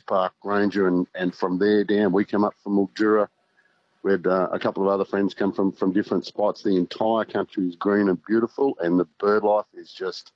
Park Ranger, and from there down we come up from Mildura. We had a couple of other friends come from different spots. The entire country is green and beautiful, and the bird life is just,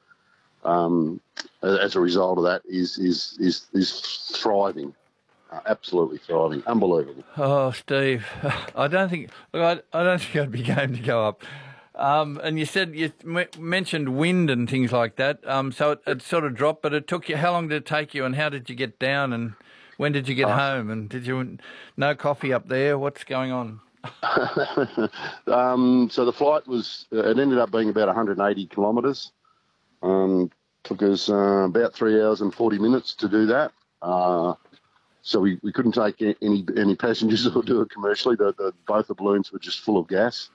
as a result of that, is thriving. Absolutely thriving. Unbelievable. Oh, Steve, I don't think I'd be game to go up. And you said you mentioned wind and things like that. So it sort of dropped, but it took you. How long did it take you, and how did you get down, and when did you get home? And did you no coffee up there? What's going on? So the flight was. It ended up being about 180 kilometres. Took us about 3 hours and 40 minutes to do that. So we couldn't take any passengers or do it commercially. Both the balloons were just full of gas.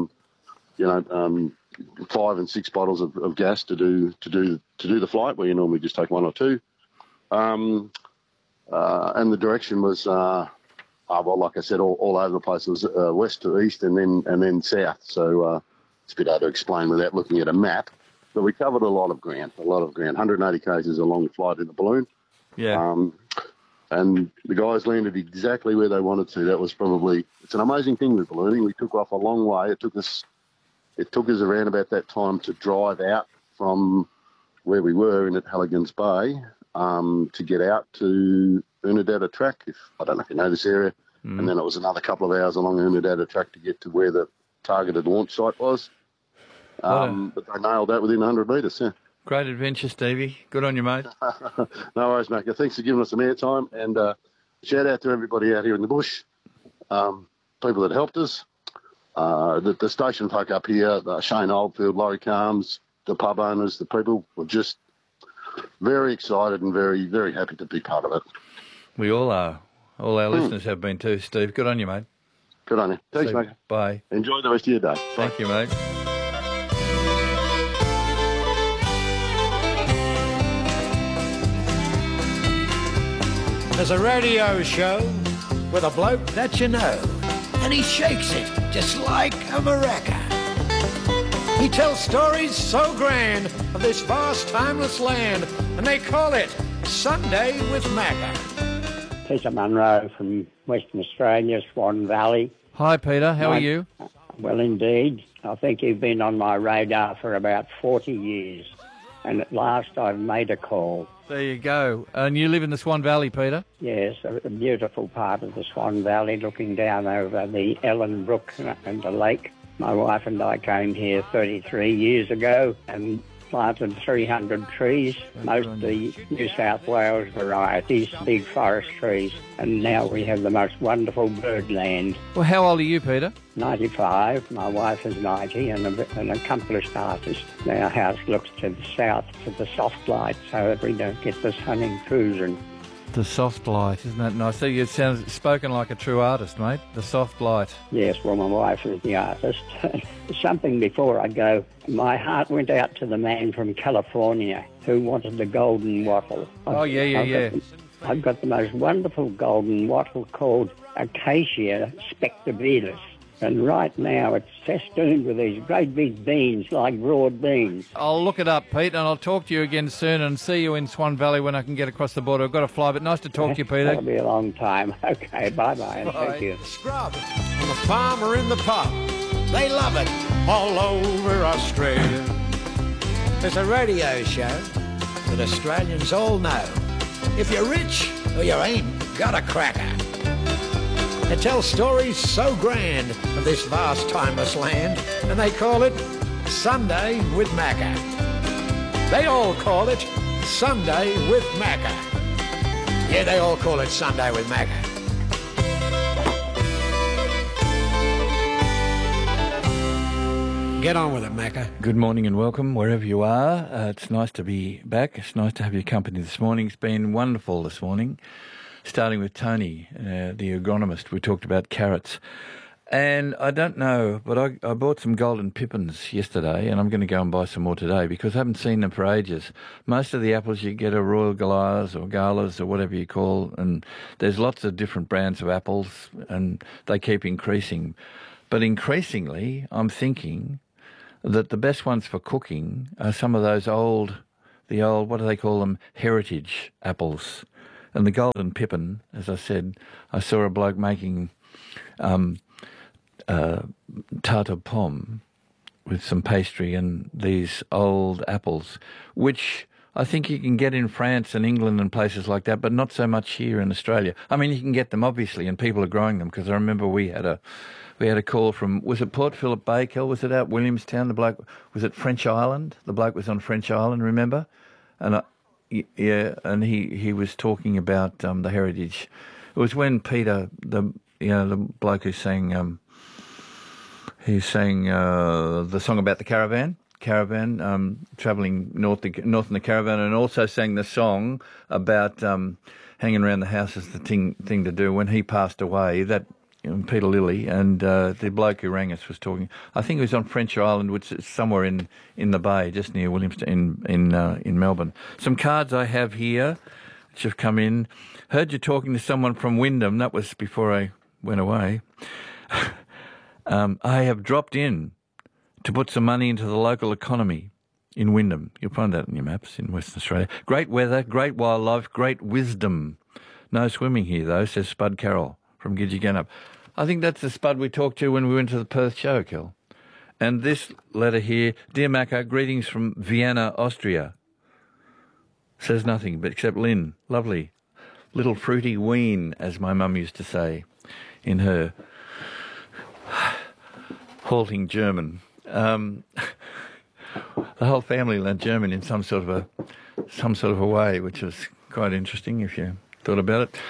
5 and 6 bottles of gas to do the flight, where you normally just take 1 or 2. And the direction was, like I said, all over the place. It was west to east and then south. So it's a bit hard to explain without looking at a map. But we covered a lot of ground. 180 k's is a long flight in the balloon. Yeah. And the guys landed exactly where they wanted to. That was it's an amazing thing with ballooning. We took off a long way. It took us around about that time to drive out from where we were at Halligan's Bay to get out to Unadilla Track. I don't know if you know this area. And then it was another couple of hours along Unadilla Track to get to where the targeted launch site was. But they nailed that within 100 metres, yeah. Great adventure, Stevie. Good on you, mate. No worries, mate. Thanks for giving us some airtime, and shout out to everybody out here in the bush, people that helped us, the station folk up here, Shane Oldfield, Laurie Calms, the pub owners, the people were just very excited and very, very happy to be part of it. We all are. All our listeners have been too, Steve. Good on you, mate. Good on you. Thanks, mate. Bye. Enjoy the rest of your day. Bye. Thank you, mate. There's a radio show with a bloke that you know, and he shakes it just like a maraca. He tells stories so grand of this vast, timeless land, and they call it Sunday with Macca. Peter Munro from Western Australia, Swan Valley. Hi, Peter. How are you? Well, indeed. I think you've been on my radar for about 40 years, and at last I've made a call. There you go. And you live in the Swan Valley, Peter? Yes, a beautiful part of the Swan Valley, looking down over the Ellen Brook and the lake. My wife and I came here 33 years ago and planted 300 trees, most of the New South Wales varieties, big forest trees, and now we have the most wonderful birdland. Well, how old are you, Peter? 95. My wife is 90 and an accomplished artist. Our house looks to the south, to the soft light, so that we don't get the sun intrusion. The soft light, isn't that nice? So you sound spoken like a true artist, mate. The soft light. Yes, well, my wife is the artist. Something before I go, my heart went out to the man from California who wanted the golden wattle. I've got the most wonderful golden wattle called Acacia spectabilis. And right now it's festooned with these great big beans, like broad beans. I'll look it up, Pete, and I'll talk to you again soon and see you in Swan Valley when I can get across the border. I've got to fly, but nice to talk to you, Peter. That'll be a long time. Okay, bye-bye. And thank you. Scrub and the farmer in the pub. They love it all over Australia. There's a radio show that Australians all know. If you're rich or you ain't got a cracker. It tells stories so grand of this vast, timeless land, and they call it Sunday with Macca. They all call it Sunday with Macca. Yeah, they all call it Sunday with Macca. Get on with it, Macca. Good morning and welcome wherever you are. It's nice to be back. It's nice to have your company this morning. It's been wonderful this morning. Starting with Tony, the agronomist, we talked about carrots. And I don't know, but I bought some golden pippins yesterday, and I'm going to go and buy some more today because I haven't seen them for ages. Most of the apples you get are Royal Galas or Galas or whatever you call, and there's lots of different brands of apples, and they keep increasing. But increasingly, I'm thinking that the best ones for cooking are some of those what do they call them, heritage apples. And the Golden Pippin, as I said, I saw a bloke making tarte aux pommes with some pastry and these old apples, which I think you can get in France and England and places like that, but not so much here in Australia. I mean, you can get them obviously, and people are growing them, because I remember we had a call from, was it Port Phillip Bay, Kel? Was it out Williamstown? The bloke, was it French Island? The bloke was on French Island, remember? And and he was talking about the heritage. It was when Peter, the bloke who sang the song about the caravan, travelling north in the caravan, and also sang the song about hanging around the house is the thing to do. When he passed away, that Peter Lilly, and the bloke who rang us was talking. I think it was on French Island, which is somewhere in the bay, just near Williamstown in Melbourne. Some cards I have here, which have come in. Heard you talking to someone from Wyndham. That was before I went away. I have dropped in to put some money into the local economy in Wyndham. You'll find that in your maps in Western Australia. Great weather, great wildlife, great wisdom. No swimming here, though, says Spud Carroll from Gidgegannup. I think that's the Spud we talked to when we went to the Perth show, Kel. And this letter here, Dear Macca, greetings from Vienna, Austria. Says nothing, but except Lynn. Lovely. Little fruity ween, as my mum used to say in her halting German. The whole family learnt German in some sort of a way, which was quite interesting if you thought about it.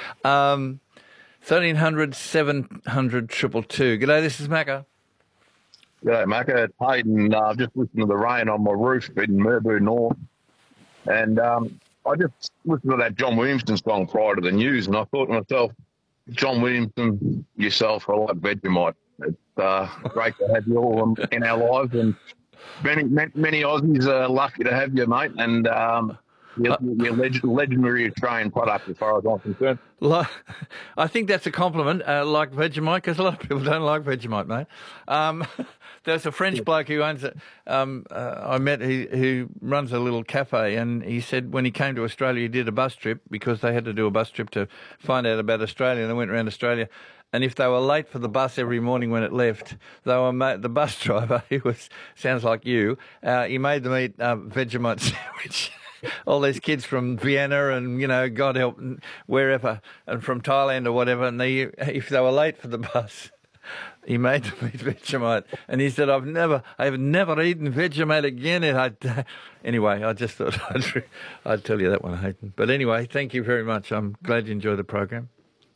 1300 700 222. G'day, this is Macca. G'day, Macca. It's Hayden. I've just listened to the rain on my roof in Merbau North. And I just listened to that John Williamson song prior to the news, and I thought to myself, John Williamson, yourself, I like Vegemite. It's great to have you all in our lives, and many Aussies are lucky to have you, mate. And you're legendary Australian product as far as I'm concerned. I think that's a compliment, like Vegemite, because a lot of people don't like Vegemite, mate. There's a French bloke who owns it. I met who runs a little cafe, and he said when he came to Australia, he did a bus trip because they had to do a bus trip to find out about Australia, and they went around Australia. And if they were late for the bus every morning when it left, the bus driver, sounds like you, he made them eat Vegemite sandwich. All these kids from Vienna and, God help, wherever, and from Thailand or whatever, and if they were late for the bus, he made them eat Vegemite. And he said, I've never eaten Vegemite again. And anyway, I just thought I'd tell you that one, Hayden. But anyway, thank you very much. I'm glad you enjoyed the program.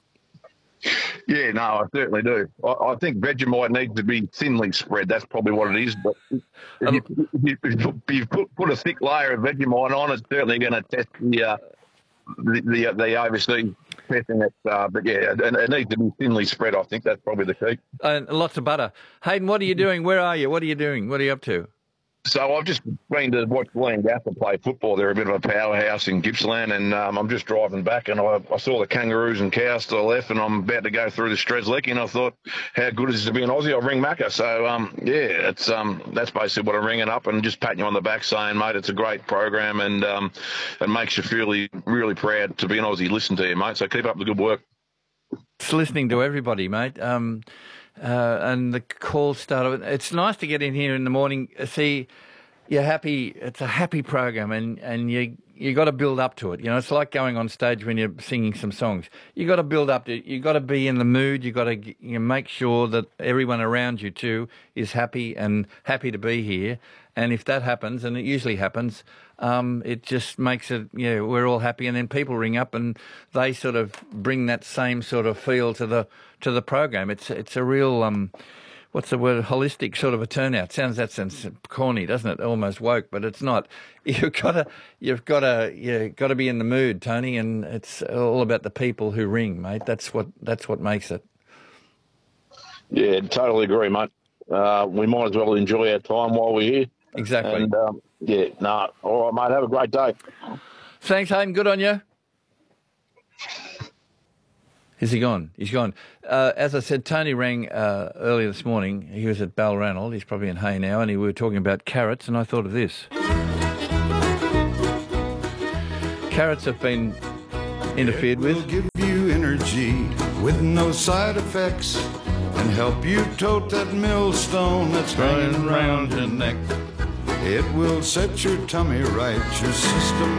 Yeah, no, I certainly do. I think Vegemite needs to be thinly spread. That's probably what it is. But if you put a thick layer of Vegemite on, it's certainly going to test the overseas testing it. But yeah, it needs to be thinly spread. I think that's probably the key. And lots of butter. Hayden, what are you doing? Where are you? What are you doing? What are you up to? So I've just been to watch Leongatha play football. They're a bit of a powerhouse in Gippsland, and I'm just driving back, and I saw the kangaroos and cows to the left, and I'm about to go through the Strzelecki, and I thought, how good is it to be an Aussie? I'll ring Macca. So, yeah, it's that's basically what I'm ringing up and just patting you on the back saying, mate, it's a great program, and it makes you feel really proud to be an Aussie. Listen to you, mate. So keep up the good work. It's listening to everybody, mate. And the call started. It's nice to get in here in the morning. See, you're happy. It's a happy program, and you got to build up to it. It's like going on stage when you're singing some songs. You got to build up to it. You got to be in the mood. You got to make sure that everyone around you too is happy and happy to be here. And if that happens, and it usually happens, it just makes it, we're all happy. And then people ring up and they sort of bring that same sort of feel to the program. It's a real, what's the word, holistic sort of a turnout. Sounds corny, doesn't it? Almost woke, but it's not. You've got to be in the mood, Tony, and it's all about the people who ring, mate. That's what makes it. Yeah, totally agree, mate. We might as well enjoy our time while we're here. Exactly. And, all right, mate, have a great day. Thanks, Hayden. Good on you. Is he gone? He's gone. As I said, Tony rang earlier this morning. He was at Balranald. He's probably in Hay now, and we were talking about carrots, and I thought of this. Carrots have been interfered with. It will give you energy with no side effects and help you tote that millstone that's hanging round your neck. It will set your tummy right, your system